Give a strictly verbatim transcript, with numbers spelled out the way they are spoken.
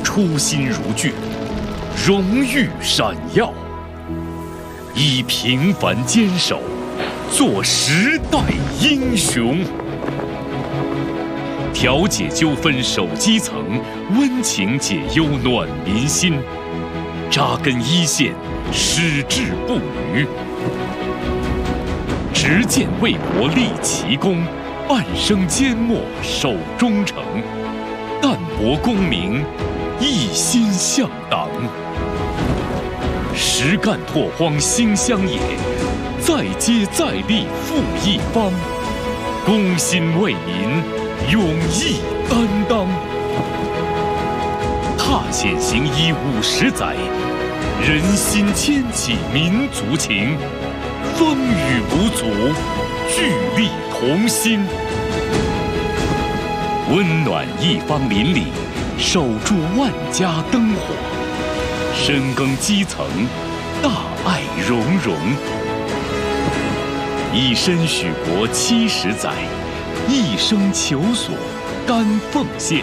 初心如炬，荣誉闪耀，以平凡坚守，做时代英雄。调解纠纷守基层，温情解忧暖民心，扎根一线，矢志不渝。执剑为国立奇功，半生缄默守忠诚，淡泊功名，一心向党。实干拓荒兴乡野，再接再厉复一方，公心为民，勇毅担当。踏险行医五十载，人心牵起民族情，风雨无阻，聚力同心。温暖一方邻里，守住万家灯火，深耕基层，大爱融融。以身许国七十载，一生求索甘奉献。